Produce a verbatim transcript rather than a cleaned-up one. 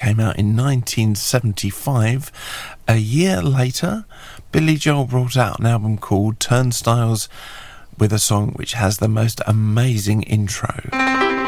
came out in nineteen seventy-five. A year later, Billy Joel brought out an album called Turnstiles with a song which has the most amazing intro.